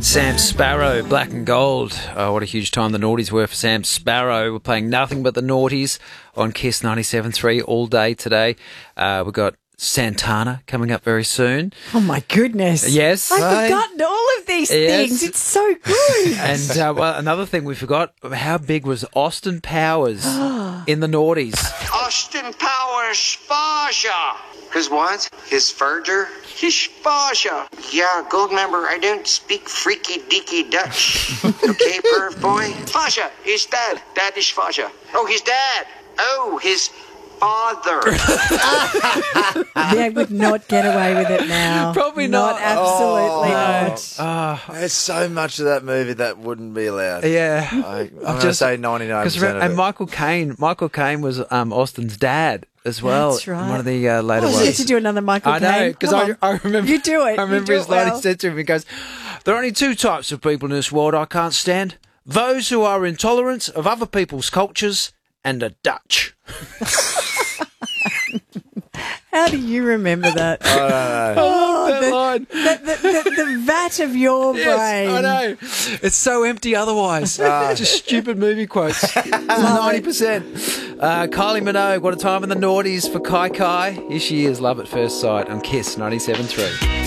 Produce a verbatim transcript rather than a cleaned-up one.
Sam Sparro, Black and Gold. Oh, what a huge time the Naughties were for Sam Sparro. We're playing Nothing But the Naughties on Kiss ninety-seven point three all day today. Uh, we've got Santana coming up very soon. Oh, my goodness. Yes. I've Hey. forgotten all of these Yes. things. It's so good. And uh, well, another thing we forgot, how big was Austin Powers in the Naughties? Austin Powers Spaja. His what? His Verger? His Spaja. Yeah, gold member, I don't speak freaky deaky Dutch. Okay, perv boy? Spaja, his dad. Dad is Spaja. Oh, his dad. Oh, his father. They would not get away with it now. Probably not. Absolutely Oh. not. There's so much of that movie that wouldn't be allowed. Yeah. I, I'm going to say ninety-nine percent of And it. Michael Caine, Michael Caine was um, Austin's dad as well. That's right. In one of the uh, later Oh, ones. you get to do another Michael I know, Caine. because Come I, on. I remember. You do it. I You remember do his it line. well. He said to him, he goes, "There are only two types of people in this world I can't stand: those who are intolerant of other people's cultures and the Dutch." How do you remember that? I don't know. Oh, that the, line. the, the, the, the vat of your Yes, brain. I know. It's so empty otherwise. Just stupid movie quotes. ninety percent. Uh, Kylie Minogue, What a Time in the Naughties for Kai Kai. Here she is, Love at First Sight on Kiss ninety-seven point three.